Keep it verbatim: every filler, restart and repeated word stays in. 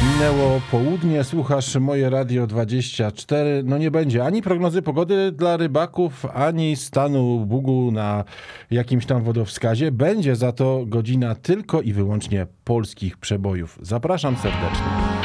Minęło południe, słuchasz Moje Radio dwadzieścia cztery. No nie będzie ani prognozy pogody dla rybaków, ani stanu Bugu na jakimś tam wodowskazie. Będzie za to godzina tylko i wyłącznie polskich przebojów. Zapraszam serdecznie.